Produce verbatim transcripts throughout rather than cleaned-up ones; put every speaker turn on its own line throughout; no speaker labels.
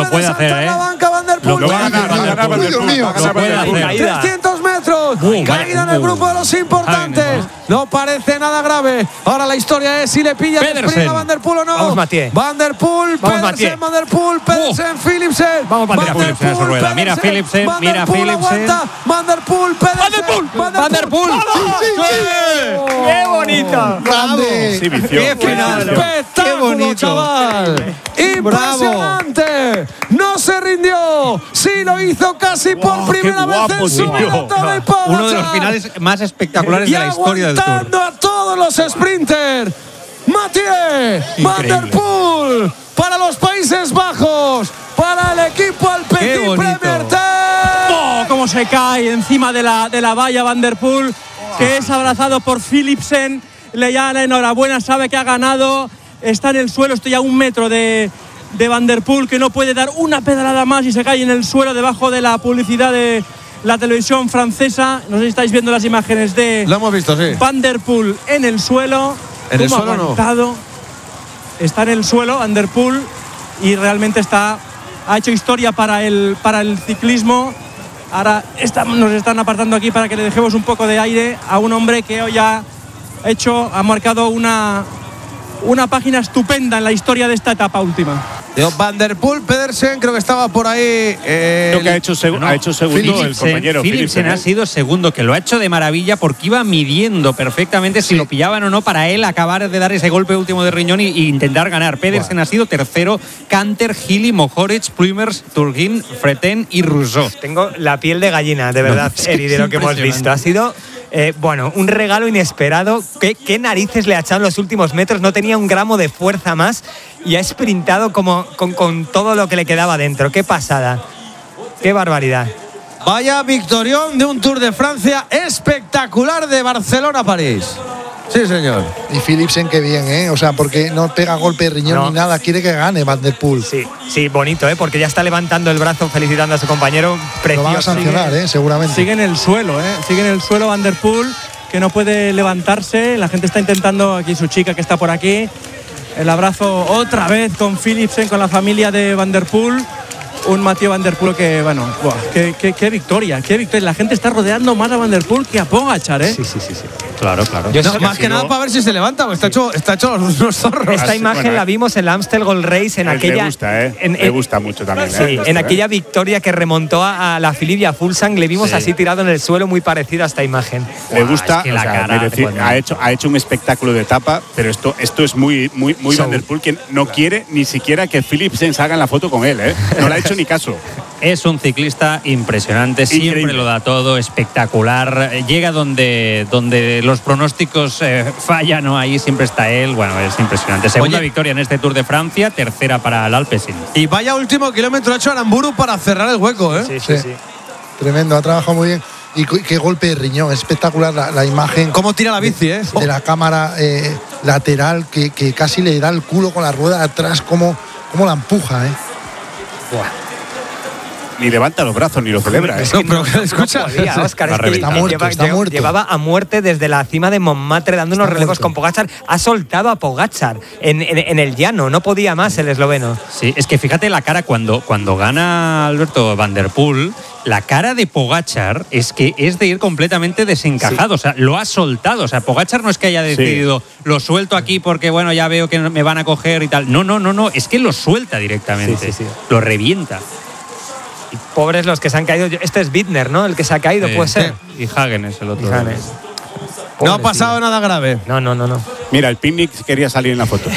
puede hacer, ¿eh?
La banca Van der Poel.
Lo va a ganar, va a ganar Van der Poel. Lo puede hacer.
trescientos metros. Uh, caída en el grupo de los importantes. No parece nada grave. Ahora la historia es si le pilla el sprint a Van der Poel o no.
Vamos, Mathieu.
Van der Poel, Pedersen, Van der Poel, Pedersen, uh. Philipsen.
Vamos, Van der Poel en su rueda. Mira Philipsen, mira Philipsen.
Van der Poel, Pedersen.
Van der Poel, Van der Poel.
¡Qué bonito!
¡Grande!
Sí,
¡Qué final! ¡Espectáculo, chaval! ¡Impresionante! ¡No se rindió! ¡Sí lo hizo casi por
wow,
primera vez
guapo,
en su vida!
Uno de los finales más espectaculares
y
de la historia del Tour.
Aguantando a todos los sprinters. Mathieu Van der Poel para los Países Bajos, para el equipo Alpecin Premier Team.
Oh, cómo se cae encima de la, de la valla Van der Poel, que es abrazado por Philipsen. Le da la enhorabuena, sabe que ha ganado. Está en el suelo, estoy a un metro de, de Van der Poel, que no puede dar una pedalada más y se cae en el suelo debajo de la publicidad de la televisión francesa. No sé si estáis viendo las imágenes de
Lo hemos visto, sí.
Van der Poel en el suelo.
En el suelo
aguantado.
no.
Está en el suelo Van der Poel y realmente está, ha hecho historia para el, para el ciclismo. Ahora está, nos están apartando aquí para que le dejemos un poco de aire a un hombre que hoy ha hecho, ha marcado una, una página estupenda en la historia de esta etapa última.
Van der Poel, Pedersen, creo que estaba por ahí. Eh,
creo que ha hecho, seg- no, ha hecho segundo Philipsen, el compañero.
Philipsen ha sido segundo, que lo ha hecho de maravilla porque iba midiendo perfectamente si sí. lo pillaban o no para él acabar de dar ese golpe último de riñón y, y intentar ganar. Pedersen wow. ha sido tercero, Canter, Gili, Mohoric, Plumers, Turgin, Freten y Rousseau.
Tengo la piel de gallina, de verdad, no, Eri, de lo que hemos visto. Ha sido... Eh, bueno, un regalo inesperado. ¿Qué, ¿Qué narices le ha echado en los últimos metros? No tenía un gramo de fuerza más y ha sprintado como con, con todo lo que le quedaba dentro. ¡Qué pasada! ¡Qué barbaridad!
Vaya victorión de un Tour de Francia espectacular de Barcelona a París. Sí, señor.
Y Philipsen, qué bien, ¿eh? O sea, porque no pega golpe de riñón no. ni nada, quiere que gane Van der Poel.
Sí, sí, bonito, ¿eh? Porque ya está levantando el brazo felicitando a su compañero. Precioso.
Lo van a sancionar,
sigue,
¿eh? Seguramente.
Sigue en el suelo, ¿eh? Sigue en el suelo Van der Poel, que no puede levantarse. La gente está intentando, aquí su chica que está por aquí. El abrazo otra vez con Philipsen, con la familia de Van der Poel. Un Mathieu Van der Poel que, bueno, buah, qué, qué, qué victoria, qué victoria. La gente está rodeando más a Van der Poel que a Pogačar, ¿eh?
Sí, sí, sí, sí.
Claro, claro.
Yo no, más que nada para ver si se levanta, porque está hecho, está hecho unos zorros.
Esta imagen bueno, la vimos en la Amstel Gold Race, en aquella.
Me gusta, ¿eh? En, me gusta mucho también.
Sí,
¿eh?
en aquella victoria que remontó a, a la Philippe y a Fuglsang, le vimos sí. así tirado en el suelo, muy parecido a esta imagen.
Me gusta,
es que la
o sea,
cara,
decir, bueno. ha, hecho, ha hecho un espectáculo de etapa, pero esto, esto es muy, muy, muy so, Van der Poel, que no claro. quiere ni siquiera que Philipsen haga la foto con él, ¿eh? No le ha hecho ni caso.
Es un ciclista impresionante, Increíble. siempre lo da todo, espectacular. Llega donde, donde los pronósticos eh, fallan, ¿no? Ahí siempre está él. Bueno, es impresionante. Segunda Oye. victoria en este Tour de Francia, tercera para el Alpecin.
Y vaya último kilómetro ha hecho Aramburu para cerrar el hueco, ¿eh?
Sí, sí, sí. sí.
Tremendo, ha trabajado muy bien. Y qué golpe de riñón, espectacular la, la imagen.
¿Cómo tira la bici, eh?
De, de la cámara eh, lateral, que, que casi le da el culo con la rueda de atrás, cómo, cómo la empuja, ¿eh?
Buah.
Ni levanta los brazos ni lo celebra.
Es que no, pero escucha,
no podía, Óscar, es que
está muerto,
lleva,
está muerto.
Llevaba a muerte desde la cima de Montmartre dando unos está relevos muerto. con Pogačar. Ha soltado a Pogačar en, en, en el llano, no podía más el esloveno.
Sí, es que fíjate la cara cuando, cuando gana Alberto Van der Poel. La cara de Pogačar es que es de ir completamente desencajado, sí. o sea, lo ha soltado. O sea, Pogačar no es que haya decidido, sí. lo suelto aquí porque, bueno, ya veo que me van a coger y tal. No, no, no, no, es que lo suelta directamente, sí, sí, sí. lo revienta.
Y pobres los que se han caído. Este es Bittner, ¿no? El que se ha caído, sí, puede ser.
Y Hagen es el otro.
Hagen.
No ha pasado tío. nada grave.
No, no, no, no.
Mira, el picnic quería salir en la foto.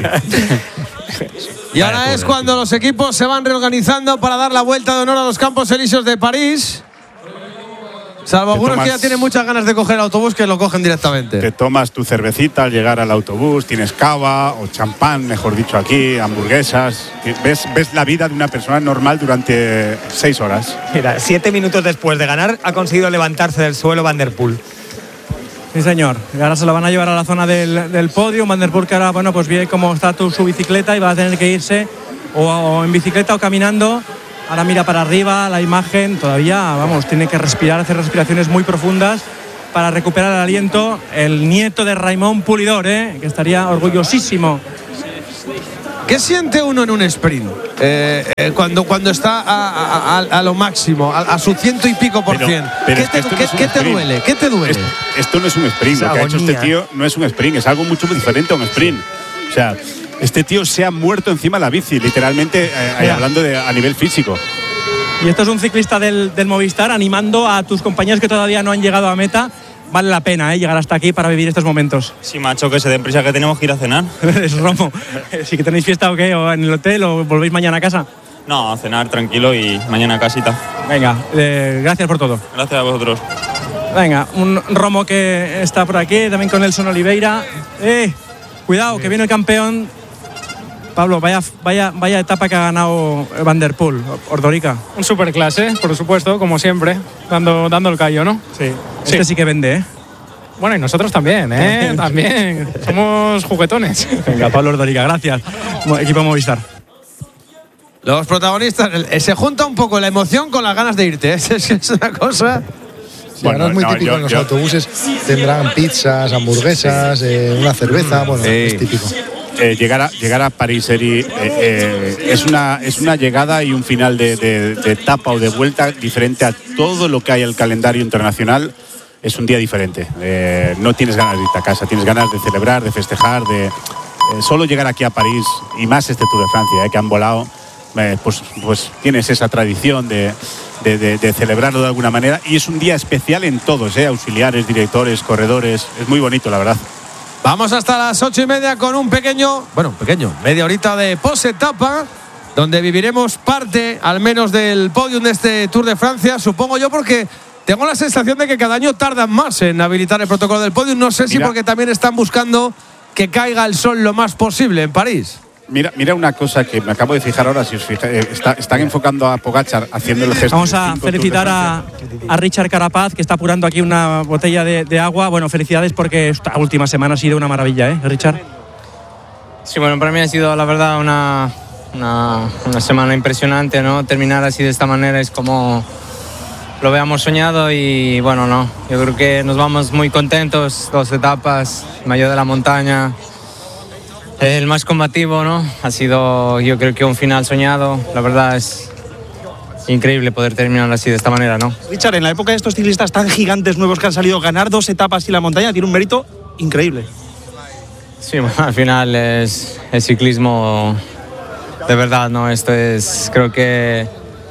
Y ahora vale, es cuando los equipos se van reorganizando para dar la vuelta de honor a los Campos Elíseos de París. Salvo algunos tomas, que ya tienen muchas ganas de coger el autobús, que lo cogen directamente.
Te tomas tu cervecita al llegar al autobús, tienes cava o champán, mejor dicho aquí, hamburguesas. Ves, ves la vida de una persona normal durante seis horas.
Mira, siete minutos después de ganar, ha conseguido levantarse del suelo Van der Poel.
Sí, señor. Y ahora se lo van a llevar a la zona del, del podio. Van der Poel, que ahora, bueno, pues ve cómo está tu, su bicicleta y va a tener que irse o, o en bicicleta o caminando. Ahora mira para arriba la imagen, todavía, vamos, tiene que respirar, hacer respiraciones muy profundas para recuperar el aliento. El nieto de Raimon Pulidor, ¿eh? que estaría orgullosísimo.
¿Qué siente uno en un sprint? eh, eh, cuando, cuando está a, a, a, a lo máximo, a, a su ciento y pico por
Pero-
cien.
pero
¿Qué,
es que
te,
esto no
qué-
es un
qué te
sprint.
duele? ¿Qué te duele?
Esto, esto no es un sprint,
Es
lo que ha hecho este
agonía.
tío no es un sprint, es algo mucho muy diferente a un sprint. O sea, este tío se ha muerto encima de la bici, literalmente, eh,
Mira.
hablando de, a nivel físico.
Y esto es un ciclista del, del Movistar animando a tus compañeros que todavía no han llegado a meta. Vale la pena ¿eh? llegar hasta aquí para vivir estos momentos.
Sí, macho, que se den prisa que tenemos que ir a cenar.
Es Romo. ¿Sí que tenéis fiesta o qué? ¿O en el hotel o volvéis mañana a casa?
No, a cenar tranquilo y mañana a casita.
Venga, eh, gracias por todo.
Gracias a vosotros.
Venga, un Romo que está por aquí, también con Nelson Oliveira. Eh, cuidado, que viene el campeón. Pablo, vaya, vaya, vaya etapa que ha ganado Van der Poel, Ordorica.
Un superclase, por supuesto, como siempre, dando, dando el callo, ¿no?
Sí. Este sí que vende, ¿eh?
Bueno, y nosotros también, ¿eh? También. Somos juguetones.
Venga, Pablo Ordorica, gracias. Mo- Equipo Movistar.
Los protagonistas, eh, se junta un poco la emoción con las ganas de irte. ¿eh? Es, es una cosa.
Sí,
Bueno,
ahora es muy
no,
típico
yo-
en los
yo-
autobuses. Tendrán pizzas, hamburguesas, eh, una cerveza. Bueno,
Sí.
es típico.
Eh, llegar, a, llegar a París, Eri, eh, eh, es, una, es una llegada y un final de, de- de etapa o de vuelta diferente a todo lo que hay en el calendario internacional. Es un día diferente. Eh, no tienes ganas de irte a casa, tienes ganas de celebrar, de festejar, de eh, solo llegar aquí a París y más este Tour de Francia, eh, que han volado, eh, pues, pues tienes esa tradición de, de, de- de celebrarlo de alguna manera y es un día especial en todos, eh, auxiliares, directores, corredores. Es muy bonito, la verdad.
Vamos hasta las ocho y media con un pequeño, bueno, pequeño, media horita de post-etapa, donde viviremos parte, al menos, del podium de este Tour de Francia. Supongo yo porque tengo la sensación de que cada año tardan más en habilitar el protocolo del podium. No sé si
Mira.
porque también están buscando que caiga el sol lo más posible en París.
Mira, mira una cosa que me acabo de fijar ahora, si os fijáis, eh, está- están enfocando a Pogačar haciendo el gesto.
Vamos
de
a
cinco Tours de
felicitar a,
Francia.
a Richard Carapaz, que está apurando aquí una botella de, de agua. Bueno, felicidades porque esta última semana ha sido una maravilla, ¿eh, Richard?
Sí, bueno, para mí ha sido la verdad una, una, una semana impresionante, ¿no? Terminar así de esta manera es como lo habíamos soñado y bueno, no, yo creo que nos vamos muy contentos, dos etapas, mayor de la montaña, el más combativo, ¿no? Ha sido yo creo que un final soñado, la verdad es increíble poder terminar así de esta manera, ¿no?
Richard, en la época de estos ciclistas tan gigantes nuevos que han salido, ganar dos etapas y la montaña tiene un mérito increíble.
Sí, bueno, al final es el ciclismo de verdad, ¿no? Esto es, creo que,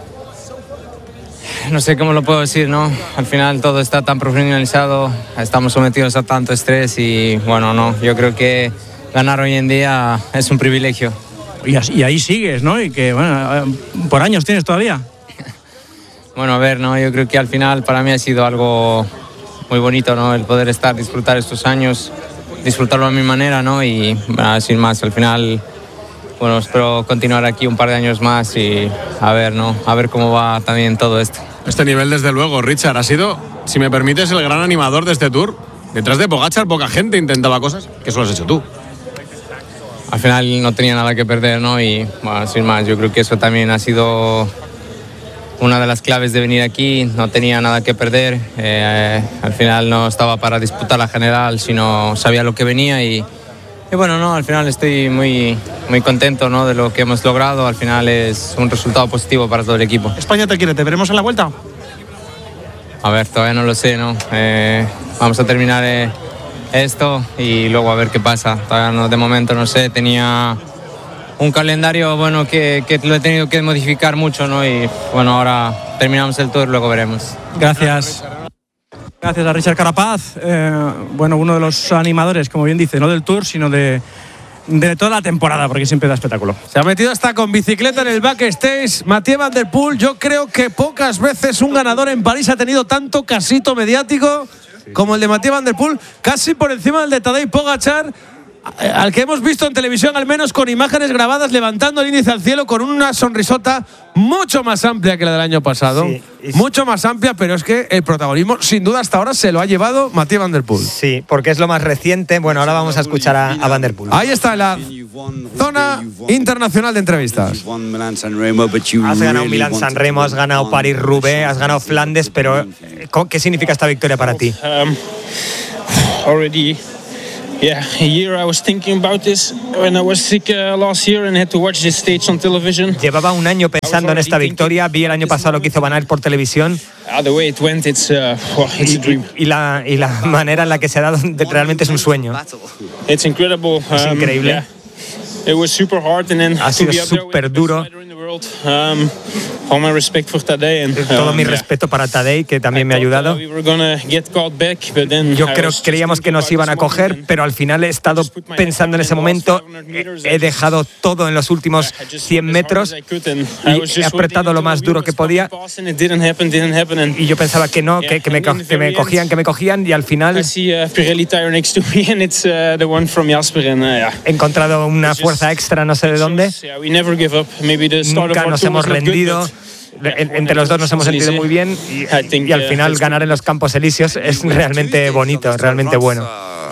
no sé cómo lo puedo decir, ¿no? Al final todo está tan profesionalizado, estamos sometidos a tanto estrés y, bueno, no, yo creo que ganar hoy en día es un privilegio.
Y, así- y ahí sigues, ¿no? Y que, bueno, eh, por años tienes todavía.
Bueno, a ver, ¿no? Yo creo que al final para mí ha sido algo muy bonito, ¿no? El poder estar, disfrutar estos años, disfrutarlo a mi manera, ¿no? Y, bueno, sin más, al final, bueno, espero continuar aquí un par de años más y a ver, ¿no? A ver cómo va también todo esto.
Este nivel, desde luego, Richard, ha sido, si me permites, el gran animador de este Tour. Detrás de Pogačar poca gente intentaba cosas que solo has hecho tú.
Al final no tenía nada que perder, ¿no? Y, bueno, sin más, yo creo que eso también ha sido una de las claves de venir aquí. No tenía nada que perder. Eh, al final no estaba para disputar la general, sino sabía lo que venía y, y bueno, no, al final estoy muy, muy contento, ¿no? De lo que hemos logrado. Al final es un resultado positivo para todo el equipo.
España te quiere, ¿te veremos en la vuelta?
A ver, todavía no lo sé, ¿no? Eh, vamos a terminar eh, esto y luego a ver qué pasa. Todavía no, de momento no sé, tenía un calendario bueno que, que lo he tenido que modificar mucho, ¿no? Y bueno, ahora terminamos el tour, luego veremos.
Gracias. Gracias a Richard Carapaz, eh, bueno, uno de los animadores, como bien dice, no del Tour, sino de, de toda la temporada, porque siempre da espectáculo.
Se ha metido hasta con bicicleta en el backstage. Mathieu Van der Poel, yo creo que pocas veces un ganador en París ha tenido tanto casito mediático como el de Mathieu Van der Poel, casi por encima del de Tadej Pogačar, al que hemos visto en televisión, al menos con imágenes grabadas, levantando el índice al cielo con una sonrisota mucho más amplia que la del año pasado.
Sí,
mucho más amplia, pero es que el protagonismo, sin duda, hasta ahora se lo ha llevado Mathieu Van der Poel.
Sí, porque es lo más reciente. Bueno, ahora vamos a escuchar a, a Van der Poel.
Ahí está la zona internacional de entrevistas.
Has ganado Milán-San Remo, has ganado París-Roubaix, has ganado Flandes, pero ¿qué significa esta victoria para ti?
Um, already Yeah, a year I was thinking about this when I was sick uh, last year and had to watch this stage on television.
Llevaba un año pensando en esta victoria. Vi el año pasado lo que hizo Van Aert por televisión.
Uh, the way it went, it's, uh, well, it's a dream.
Y, y, la, y la manera en la que se ha dado realmente es un sueño.
It's incredible.
Es
um,
increíble.
Yeah. It was super hard and then
ha sido súper duro.
Um, all my respect for Tadej and, um,
Todo mi
yeah.
respeto para Tadej, que también me ha ayudado.
We were gonna get caught back, but then
Yo creo que creíamos que nos iban a coger, pero al final he estado pensando en ese momento. He dejado todo en los últimos cien metros y he apretado lo más duro que podía. Y yo pensaba que no, que, que, me, que me cogían, que me cogían, y al final he encontrado una fuerza extra, no sé de dónde. Nunca nos hemos rendido. Entre los dos nos hemos sentido muy bien y, y al final ganar en los Campos Elíseos es realmente bonito, realmente bueno.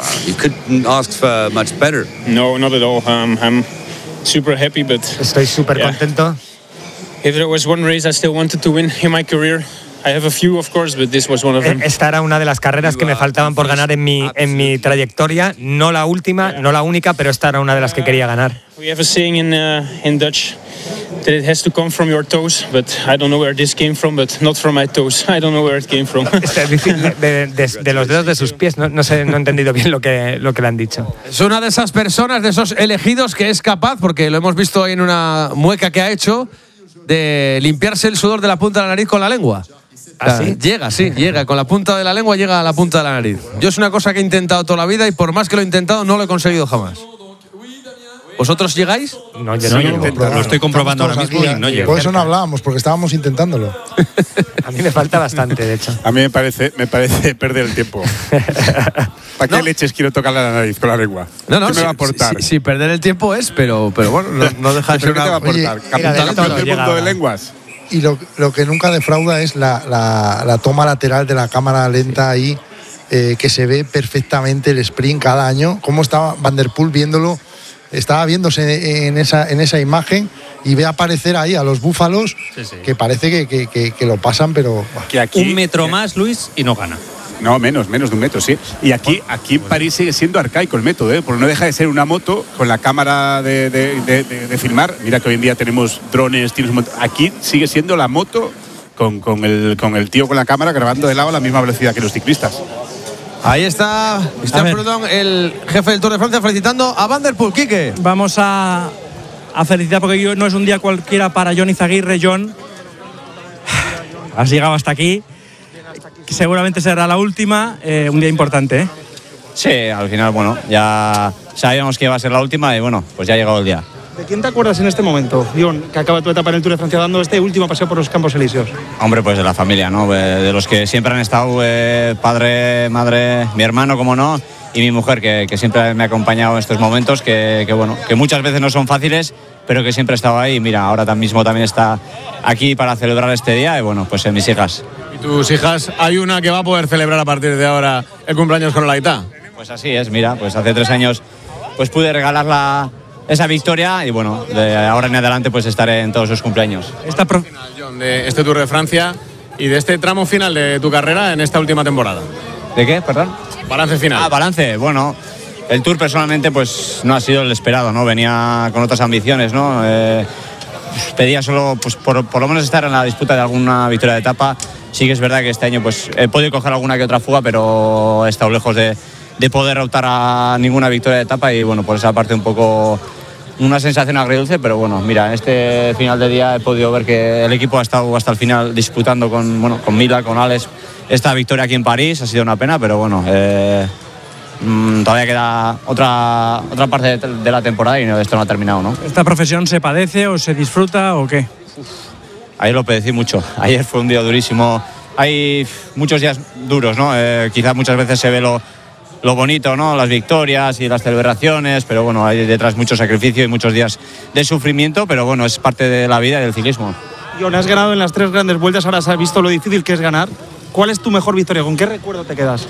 No, not at all. Um, I'm super happy, but
estoy súper yeah. contento.
If there was one race I still wanted to win in my career, I have a few, of course, but this was one of them.
Esta era una de las carreras que me faltaban por ganar en mi en mi trayectoria, no la última, no la única, pero esta era una de las que quería ganar.
We have a saying in uh, in Dutch that it has to come from your toes, but I don't know where this came from, but not from my toes. I don't know where it came from.
de, de, de los dedos de sus pies, no, no sé, no he entendido bien lo que lo que le han dicho.
Es una de esas personas, de esos elegidos, que es capaz, porque lo hemos visto en una mueca que ha hecho, de limpiarse el sudor de la punta de la nariz con la lengua.
¿Ah, sí?
Llega, sí, llega. Con la punta de la lengua llega a la punta de la nariz. Yo es una cosa que he intentado toda la vida y por más que lo he intentado no lo he conseguido jamás. ¿Vosotros llegáis?
No, yo no,
sí,
llego.
Lo estoy comprobando ahora mismo y no llego.
Por eso no hablábamos, porque estábamos intentándolo.
A mí me falta bastante, de hecho.
A mí me parece, me parece perder el tiempo. ¿Para qué no. leches quiero tocarle la nariz con la lengua?
No, no,
¿Qué
si,
me va a aportar?
Si, si, si perder el tiempo es, pero, pero bueno, no, no deja de ser
¿Qué
una...
te va a aportar? ¿Campeón del mundo de lenguas?
Y lo, lo que nunca defrauda es la, la, la toma lateral de la cámara lenta ahí, eh, que se ve perfectamente el sprint cada año. Cómo estaba Van der Poel viéndolo, estaba viéndose en esa, en esa imagen y ve aparecer ahí a los búfalos, sí, sí. que parece que, que, que, que lo pasan, pero...
Que aquí, un metro más, Luis, y no gana.
No, menos, menos de un metro, sí. Y aquí, aquí en París sigue siendo arcaico el método, ¿eh? Porque no deja de ser una moto con la cámara de, de, de, de, de filmar. Mira que hoy en día tenemos drones, tienes un montón. Aquí sigue siendo la moto con, con, el, con el tío con la cámara grabando de lado a la misma velocidad que los ciclistas.
Ahí está Cristian Prudhomme, el jefe del Tour de Francia, felicitando a Van der Poel. Quique.
Vamos a, a felicitar porque yo, no es un día cualquiera para John Izaguirre. John, has llegado hasta aquí. Seguramente será la última, eh, un día importante, ¿eh?
Sí, al final, bueno, ya sabíamos que iba a ser la última y bueno, pues ya ha llegado el día.
¿De quién te acuerdas en este momento, John, que acaba tu etapa en el Tour de Francia dando este último paseo por los Campos Elíseos?
Hombre, pues de la familia, ¿no? De los que siempre han estado, eh, padre, madre, mi hermano, como no, y mi mujer, que, que siempre me ha acompañado en estos momentos, que, que bueno, que muchas veces no son fáciles, pero que siempre ha estado ahí. Y mira, ahora mismo también está aquí para celebrar este día y bueno, pues en mis hijas.
¿Y tus hijas, hay una que va a poder celebrar a partir de ahora el cumpleaños con Olaita?
Pues así es, mira, pues hace tres años pues pude regalarla esa victoria y bueno, de ahora en adelante pues estaré en todos sus cumpleaños.
Esta pro... final, John, de este Tour de Francia y de este tramo final de tu carrera en esta última temporada.
¿De qué, perdón?
Balance final.
Ah, balance, bueno, el Tour personalmente pues no ha sido el esperado, ¿no? Venía con otras ambiciones, ¿no? Eh, pedía solo, pues por, por lo menos estar en la disputa de alguna victoria de etapa. Sí que es verdad que este año pues he podido coger alguna que otra fuga, pero he estado lejos de, de poder optar a ninguna victoria de etapa y bueno, por esa parte un poco una sensación agridulce, pero bueno, mira, en este final de día he podido ver que el equipo ha estado hasta el final disputando con, bueno, con Mila, con Alex, esta victoria aquí en París. Ha sido una pena, pero bueno, eh, mmm, todavía queda otra, otra parte de, de la temporada y esto no ha terminado, ¿no?
¿Esta profesión se padece o se disfruta o qué?
Ayer lo padecí mucho, ayer fue un día durísimo, hay muchos días duros, ¿no? Eh, quizás muchas veces se ve lo, lo bonito, ¿no? Las victorias y las celebraciones, pero bueno, hay detrás mucho sacrificio y muchos días de sufrimiento, pero bueno, es parte de la vida y del ciclismo.
John, has ganado en las tres grandes vueltas, ahora has visto lo difícil que es ganar. ¿Cuál es tu mejor victoria? ¿Con qué recuerdo te quedas?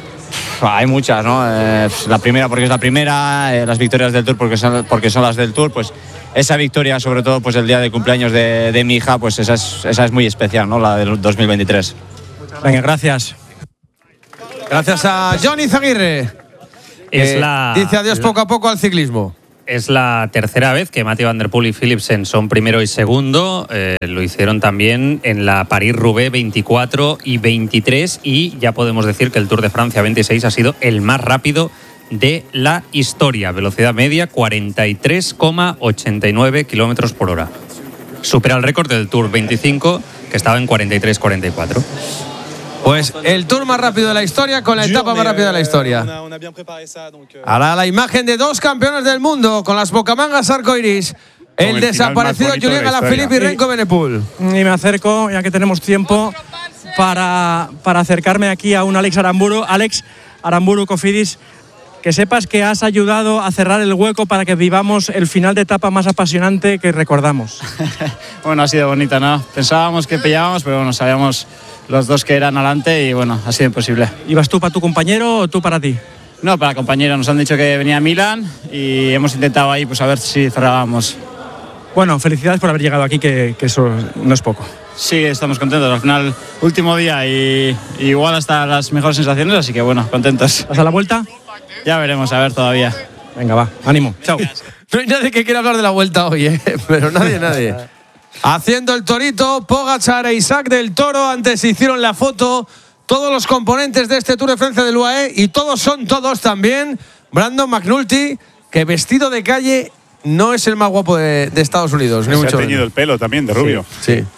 Hay muchas, ¿no? Eh, la primera porque es la primera, eh, las victorias del Tour porque son, porque son las del Tour, pues esa victoria, sobre todo pues el día de cumpleaños de, de mi hija, pues esa es, esa es muy especial, ¿no? La del dos mil veintitrés.
Venga, gracias.
Gracias a John Izaguirre.
Es
eh,
la,
dice adiós
la,
poco a poco al ciclismo.
Es la tercera vez que Mathieu van der Poel y Philipsen son primero y segundo. Eh, lo hicieron también en la París-Roubaix veinticuatro y veintitrés. Y ya podemos decir que el Tour de Francia veintiséis ha sido el más rápido de la historia. Velocidad media cuarenta y tres coma ochenta y nueve kilómetros por hora. Supera el récord del Tour veinticinco, que estaba en cuarenta y tres coma cuarenta y cuatro.
Pues el Tour más rápido de la historia con la etapa más rápida de la historia. Ahora la imagen de dos campeones del mundo con las bocamangas arcoiris. El, el desaparecido Julián Alaphilippe y Renko Benepul.
Y me acerco, ya que tenemos tiempo, para, para acercarme aquí a un Alex Aramburu. Alex Aramburu, Cofidis, que sepas que has ayudado a cerrar el hueco para que vivamos el final de etapa más apasionante que recordamos.
Bueno, ha sido bonita, ¿no? Pensábamos que pillábamos, pero bueno, sabíamos los dos que eran adelante y bueno, ha sido imposible.
¿Ibas tú para tu compañero o tú para ti?
No, para compañero. Nos han dicho que venía Milan y hemos intentado ahí pues a ver si cerrábamos.
Bueno, felicidades por haber llegado aquí, que, que eso no es poco.
Sí, estamos contentos. Al final, último día y, y igual hasta las mejores sensaciones, así que bueno, contentos.
¿Vas a la vuelta?
Ya veremos, a ver todavía.
Venga, va, ánimo. Chao.
No hay nadie que quiera hablar de la vuelta hoy, ¿eh? Pero nadie, nadie. Haciendo el torito, Pogačar e Isaac del Toro. Antes hicieron la foto todos los componentes de este Tour de Francia del U A E y todos son todos también. Brandon McNulty, que vestido de calle no es el más guapo de, de Estados Unidos. Ni
Se
mucho
ha teñido
menos.
el pelo también de rubio.
Sí. sí.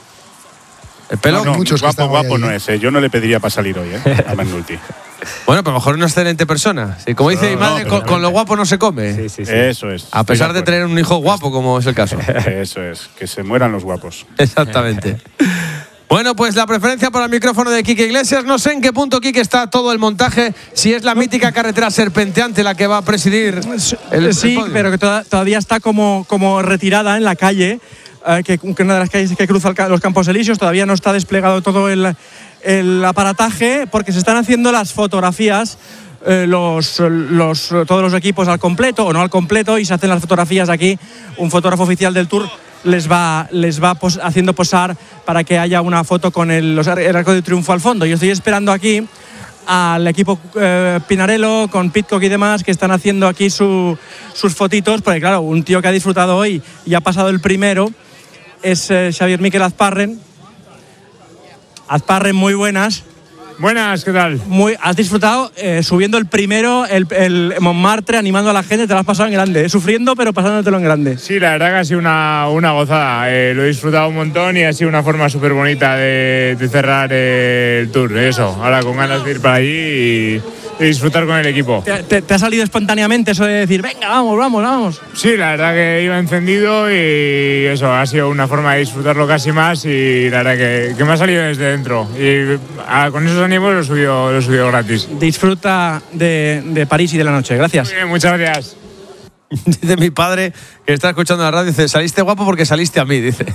El pelo,
no, no,
muchos que
guapo,
están
guapo
ahí.
no es. Eh. Yo no le pediría para salir hoy, ¿eh? A McNulty.
Bueno, pero a lo mejor es una excelente persona. Sí, como dice
No,
mi madre,
no,
con,
pero-
con lo guapo no se come.
Sí, sí, sí.
Eso es.
A pesar de
Estoy
tener un hijo guapo, como es el caso.
acuerdo. Eso es. Que se mueran los guapos.
Exactamente. Bueno, pues la preferencia para el micrófono de Quique Iglesias. No sé en qué punto, Quique, está todo el montaje. Si es la mítica carretera serpenteante la que va a presidir el,
Sí,
el podio.
pero que toda- todavía está como, como retirada en la calle, eh, que, que una de las calles que cruza el ca- los Campos Elíseos. Todavía no está desplegado todo el, el aparataje, porque se están haciendo las fotografías, eh, los, los, todos los equipos al completo o no al completo, y se hacen las fotografías aquí. Un fotógrafo oficial del Tour les va, les va pos, haciendo posar para que haya una foto con el, los, el arco de triunfo al fondo. Yo estoy esperando aquí al equipo eh, Pinarello con Pidcock y demás, que están haciendo aquí su, sus fotitos, porque claro, un tío que ha disfrutado hoy y ha pasado el primero es eh, Xavier Miquel Azparren. Azparren, muy buenas.
Buenas, ¿qué tal?
Muy, has disfrutado eh, subiendo el primero, el, el Montmartre, animando a la gente, te lo has pasado en grande, eh, sufriendo pero pasándotelo en grande.
Sí, la verdad que ha sido una, una gozada. Eh, lo he disfrutado un montón y ha sido una forma súper bonita de, de cerrar eh, el Tour. Eso, ahora con ganas de ir para allí y, y disfrutar con el equipo.
¿Te, te, te ha salido espontáneamente eso de decir, venga, vamos, vamos, vamos?
Sí, la verdad que iba encendido y eso, ha sido una forma de disfrutarlo casi más y la verdad que, que me ha salido desde dentro. Y ah, con esos ánimos lo he subido, lo he subido gratis.
Disfruta de, de París y de la noche, gracias.
Muy bien, muchas gracias.
Dice mi padre, que está escuchando la radio, dice, saliste guapo porque saliste a mí, dice.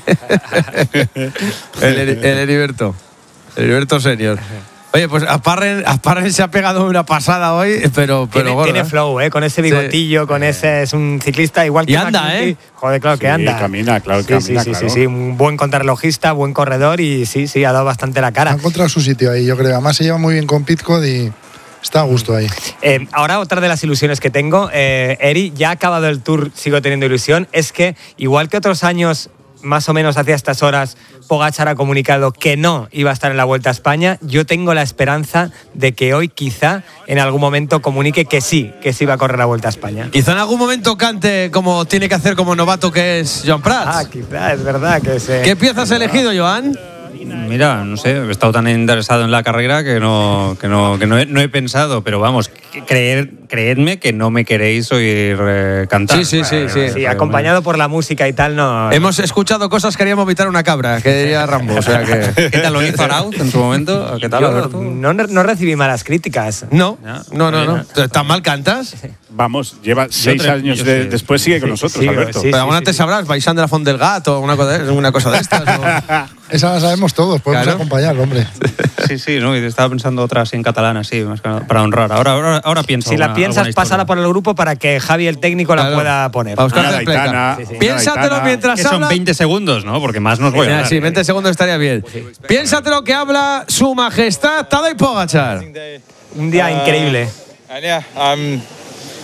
el, el Heriberto. El Heriberto senior. Oye, pues Azparren, Azparren se ha pegado una pasada hoy, pero, pero
tiene,
gorda,
tiene
¿eh?
flow, ¿eh? Con ese bigotillo, sí. Con ese. Es un ciclista igual que.
Y anda,
McNulty.
¿eh?
Joder, claro que
Sí,
anda.
camina, claro,
sí,
camina,
sí, sí,
claro.
sí, sí. Un buen contrarrelojista, buen corredor y sí, sí, ha dado bastante la cara.
Ha encontrado su sitio ahí, yo creo. Además se lleva muy bien con Pidcock y está a gusto ahí.
Eh, ahora otra de las ilusiones que tengo, eh, Eri, ya ha acabado el Tour, sigo teniendo ilusión, es que igual que otros años, más o menos hacia estas horas, Pogačar ha comunicado que no iba a estar en la Vuelta a España. Yo tengo la esperanza de que hoy quizá en algún momento comunique que sí, que sí va a correr la Vuelta a España.
Quizá en algún momento cante como tiene que hacer como novato que es Joan Prats.
Ah, quizá, es verdad que se...
¿Qué pieza has elegido, Joan?
Mira, no sé, he estado tan interesado en la carrera que no, que no, que no, he, no he pensado, pero vamos, creer, creedme que no me queréis oír eh, cantar.
Sí, sí, sí, sí.
Sí, acompañado por la música y tal, no...
Hemos escuchado cosas que haríamos evitar una cabra, que diría Rambo. O sea que...
¿Qué tal lo hizo Arauz en su momento? ¿Qué tal,
Yo
Alberto?
no, no recibí malas críticas.
No,
Ya,
no, no, no.
mira.
¿Tan mal cantas?
Vamos, lleva seis
tre-
años
yo
de-
sé.
después, sigue con
Sí,
nosotros,
sí,
Alberto.
sí.
Pero alguna te sabrás, Baixán de la Font del Gato o una cosa de, una cosa de estas. ¿no?
Esa la sabemos todos, podemos
Claro.
acompañarlo, hombre.
Sí, sí, no, y estaba pensando otra así en catalán, así, más que nada, para honrar. Ahora, ahora, ahora pienso.
Si la
alguna-
piensas,
alguna historia.
pásala por el grupo para que Javi, el técnico, la
Claro.
pueda poner.
Para buscarte
Una
el pleca.
Aitana,
Sí, sí.
una
Piénsatelo
Aitana.
mientras
Que son
habla.
veinte segundos, ¿no? Porque más nos voy a
Ah,
hablar.
sí, veinte segundos estaría bien. Piénsatelo que habla su majestad Tadej Pogačar.
Un día increíble.
And yeah, um,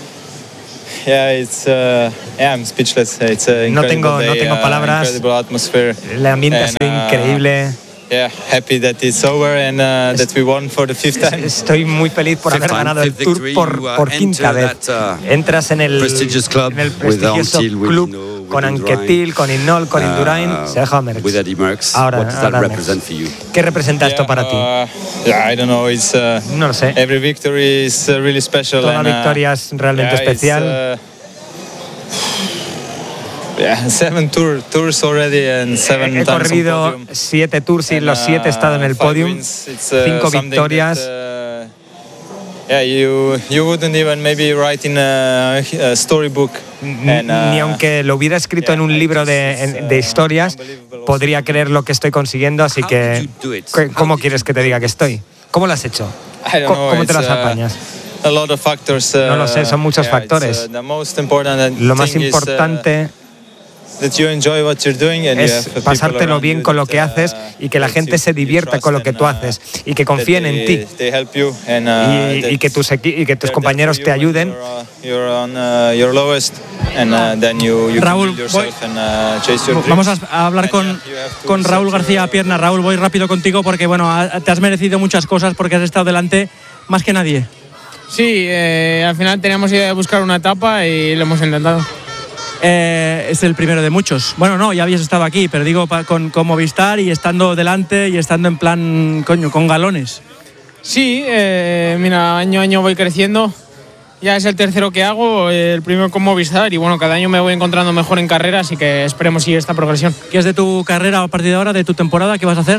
yeah, it's uh, yeah, I'm speechless. It's a
No tengo,
incredible
no
day,
tengo
uh,
palabras.
incredible atmosphere.
El ambiente ha
And,
sido
uh,
increíble.
Yeah, happy that it's over and uh, that we won for the fifth time.
Estoy muy feliz por haber ganado el Tour por, por quinta vez. Entras en el, en el prestigioso club con Anquetil, con Hinault, con Indurain, Sergio Merckx. Ahora, ahora ¿qué representa esto para ti?
Uh, yeah, I don't know. It's uh,
no lo sé.
Every victory is uh, really special.
Toda
and, uh,
victoria es realmente
yeah,
especial.
It's, uh, Yeah, seven tour, tours already and seven
He
times on
corrido
podium.
siete tours y
And,
los siete he estado en el
uh, five
podium.
wins. It's, uh,
Cinco
something
victorias.
that, uh, yeah, you you wouldn't even maybe write in a, a storybook. And, uh,
Ni aunque lo hubiera escrito en un libro de, en- de historias, podría creer lo que estoy consiguiendo. Así que, ¿qué- ¿cómo quieres que te diga que estoy? ¿Cómo lo has hecho?
I don't
¿Cómo,
know,
cómo te
it's,
las
uh,
apañas?
A lot of factors. Uh,
No lo sé, son muchos
yeah,
factores.
it's, uh, the most important
Lo más
thing is, uh,
importante
that you enjoy what you're doing and you
es
have people
pasártelo
around
bien
you
con lo
that,
que haces y que la gente se divierta con lo que tú haces y que confíen
that
en
they-
ti
they help you and, uh,
y,
that
y que tus, equi- y que tus compañeros te ayuden.
you're on uh, your lowest and uh, then you, you
Raúl,
can build yourself and uh, chase your dreams.
Vamos a, a hablar con, con Raúl García Pierna. Raúl, voy rápido contigo porque bueno, ha- te has merecido muchas cosas porque has estado delante más que nadie.
Sí, eh, al final teníamos idea de buscar una etapa y lo hemos intentado.
Eh, es el primero de muchos. Bueno, no, ya habías estado aquí, pero digo pa- con, con Movistar y estando delante y estando en plan, coño, con galones.
Sí, eh, mira, año a año voy creciendo. Ya es el tercero que hago, el primero con Movistar y bueno, cada año me voy encontrando mejor en carrera, así que esperemos seguir esta progresión.
¿Qué es de tu carrera a partir de ahora, de tu temporada? ¿Qué vas a hacer?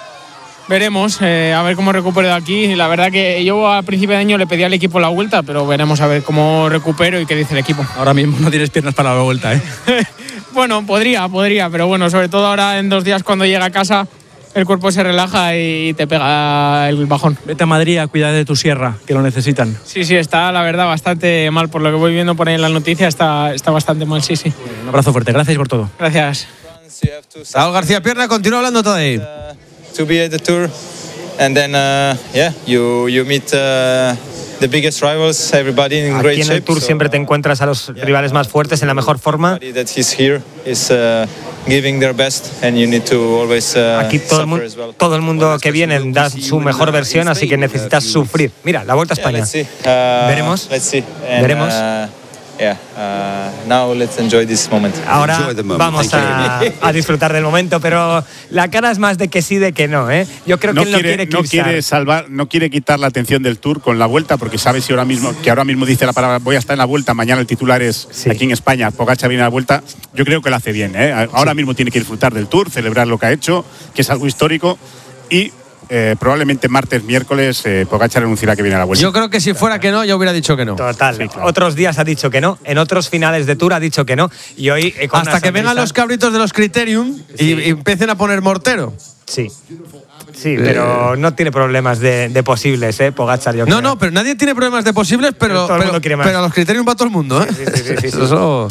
Veremos, eh, a ver cómo recupero de aquí. La verdad que yo a principio de año le pedí al equipo la vuelta, pero veremos a ver cómo recupero y qué dice el equipo.
Ahora mismo no tienes piernas para la vuelta, ¿eh?
Bueno, podría, podría, pero bueno, sobre todo ahora en dos días cuando llega a casa el cuerpo se relaja y te pega el bajón.
Vete a Madrid a cuidar de tu sierra, que lo necesitan.
Sí, sí, está la verdad bastante mal, por lo que voy viendo por ahí en las noticias, está, está bastante mal, sí, sí.
Un abrazo fuerte, gracias por todo.
Gracias.
Raúl García Pierna continúa hablando todavía.
To be at the tour and then uh, yeah, you you meet uh, the biggest rivals, everybody in great
Aquí en el
shape.
Tour
so,
siempre te encuentras a los rivales más fuertes en la mejor forma.
everybody that is here is uh, giving their best and you need to always uh,
Aquí todo el, mu-
suffer as well.
todo el mundo que viene da su mejor versión, así que necesitas sufrir. Mira, la Vuelta a
Yeah,
España.
let's see. Uh,
Veremos.
Let's see. And,
Veremos.
uh, yeah, uh, now let's enjoy this moment.
Ahora vamos a, a disfrutar del momento, pero la cara es más de que sí, de que no, ¿eh? Yo creo que
no
él no
quiere,
quiere
no
eclipsar.
quiere salvar, no quiere quitar la atención del Tour con la Vuelta, porque sabe si ahora mismo que ahora mismo dice la palabra voy a estar en la Vuelta, mañana el titular es aquí en España, Pogačar viene a la Vuelta. Yo creo que lo hace bien, ¿eh? Ahora mismo tiene que disfrutar del Tour, celebrar lo que ha hecho, que es algo histórico y eh, probablemente martes, miércoles eh, Pogačar anunciará que viene a la Vuelta.
Yo creo que si fuera que no, yo hubiera dicho que no.
Total. Otros días ha dicho que no, en otros finales de Tour ha dicho que no y hoy eh, con
Hasta
una
que vengan
sonrisa-
los cabritos de los Criterium y, y empiecen a poner mortero.
Sí. Sí, pero no tiene problemas de, de posibles, ¿eh? Pogačar, yo
No,
creo.
no, pero nadie tiene problemas de posibles, pero,
Todo el
pero,
mundo quiere más.
pero a los Criterium va todo el mundo, ¿eh?
Sí, sí, sí, sí, sí.
Eso-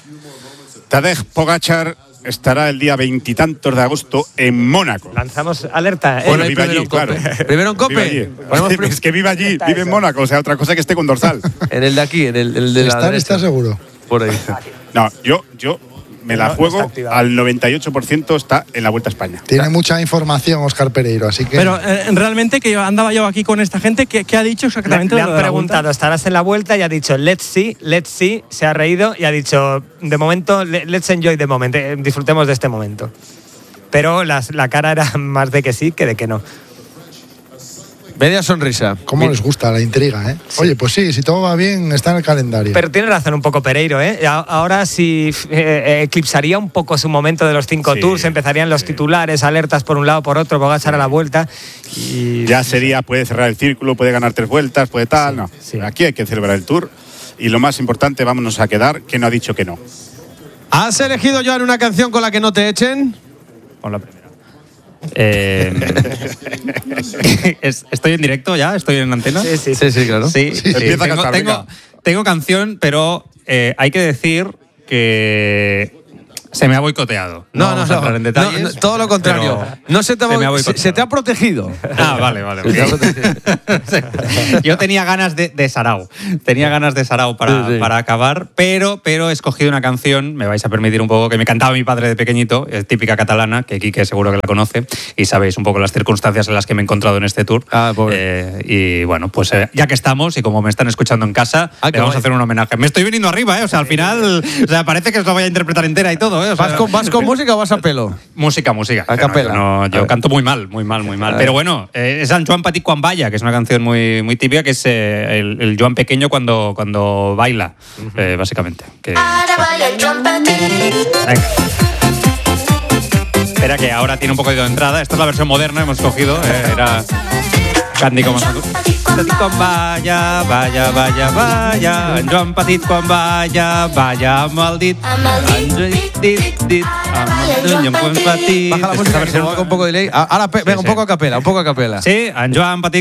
Tadej Pogačar estará el día veintitantos de agosto en Mónaco.
Lanzamos alerta, ¿eh?
Bueno, vive allí, claro.
Primero en Cope.
Vive allí.
Ponemos prim-
Es que vive allí, vive en Mónaco, o sea, otra cosa que esté con dorsal.
En el de aquí, en el, el de la
¿Estar
derecha.
está seguro?
Por ahí.
No, yo, yo me la
No, no
juego
está activado.
al noventa y ocho por ciento está en la Vuelta a España.
Tiene mucha información Óscar Pereiro, así que…
Pero eh, realmente que yo andaba yo aquí con esta gente, ¿qué, qué ha dicho
Le,
exactamente?
le
de lo
han
de la
preguntado, ¿estarás en la Vuelta? Y ha dicho, let's see, let's see. Se ha reído y ha dicho, de momento, le- let's enjoy the moment. eh, Disfrutemos de este momento. Pero las- la cara era más de que sí que de que no.
Media sonrisa.
¿Cómo les gusta la intriga, eh? Oye, pues sí, si todo va bien, está en el calendario.
Pero tiene razón un poco Pereiro, ¿eh? A- Ahora sí eh, eh, eclipsaría un poco su momento de los cinco
Sí,
tours, empezarían los titulares, alertas por un lado, por otro, Pogačar a la Vuelta. Y
Ya sería, puede cerrar el círculo, puede ganar tres vueltas, puede tal. No, aquí hay que celebrar el Tour. Y lo más importante, vámonos a quedar, que no ha dicho que no.
¿Has elegido, Joan, una canción con la que no te echen?
Con la primera. Eh, es- ¿Estoy en directo ya? ¿Estoy en antena?
Sí, sí,
Sí, sí, claro.
Sí, sí,
Empieza a
tengo,
cantar,
tengo,
venga.
tengo canción, pero eh, hay que decir que Se me ha boicoteado.
No, no,
vamos
no,
a entrar en detalles,
no, no, todo lo contrario.
pero
No se te,
se me ha
se,
boicoteado.
se te ha protegido.
Ah, vale, vale. Yo tenía ganas de, de sarao. Tenía ganas de sarao para,
Sí, sí.
para acabar, pero, pero he escogido una canción, me vais a permitir un poco, que me cantaba mi padre de pequeñito, es típica catalana, que Quique seguro que la conoce, y sabéis un poco las circunstancias en las que me he encontrado en este tour.
Ah, pobre.
Eh, y bueno, pues eh, ya que estamos, y como me están escuchando en casa,
Ah,
le
qué
vamos
guay.
a hacer un homenaje. Me estoy viniendo arriba, ¿eh? O sea, al final, o sea, parece que os lo voy a interpretar entera y todo, ¿eh? O sea,
¿Vas, con, ¿Vas con música o vas a pelo?
Música, música.
A capela.
No,
A
yo
ver.
canto muy mal, muy mal, muy
A
mal.
ver.
Pero bueno, eh, es San Joan Petit quan balla, que es una canción muy, muy típica, que es eh, el, el Joan pequeño cuando, cuando baila, eh, básicamente. Que, Venga. Espera, que ahora tiene un poco de entrada. Esta es la versión moderna, hemos cogido. eh, era Candy com Petit quan balla, balla, balla, balla. En Joan Petit quan balla, balla amb el dit. En dit, dit, dit, amb el Joan Petit.
Baja la música, que se va con un poco de delay. Ah, Ahora, pe- venga, un poco a capela, un poco a capela.
Sí, en Joan Petit